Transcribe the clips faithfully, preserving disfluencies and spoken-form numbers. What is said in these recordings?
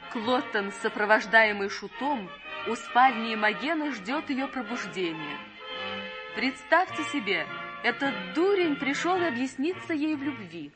Клоттон, сопровождаемый шутом, у спальни Имогены ждет ее пробуждение. Представьте себе, этот дурень пришел объясниться ей в любви.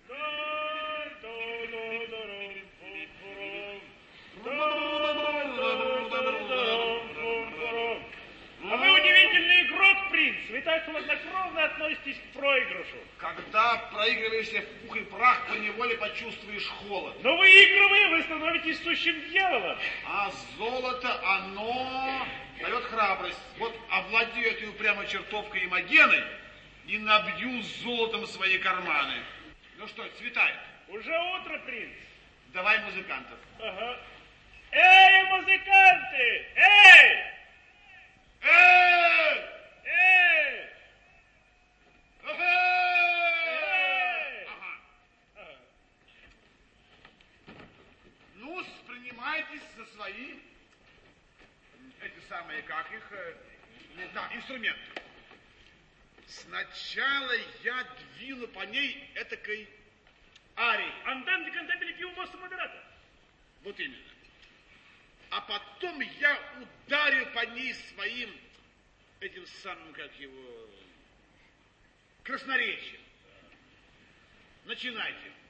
А вы удивительный игрок, принц. Вы так хладнокровно относитесь к проигрышу. Когда проигрываешься в пух и прах, поневоле почувствуешь холод. Но выигрывая, вы становитесь сущим дьяволом. А золото, оно дает храбрость. Вот овладею этой упрямой чертовкой Имогеной и набью золотом свои карманы. Ну что, светает? Уже утро, принц. Давай музыкантов. Ага. Эй, музыканты! Эй! Эй! Эй! Эй! Ага. Ага. Ну, принимайтесь за свои, эти самые, как их, э, не знаю, инструменты. Сначала я двину по ней этакой арии. Анденте кантабили пиу мосту модерата. Вот именно. А потом я ударю по ней своим, этим самым, как его, красноречием. Начинайте.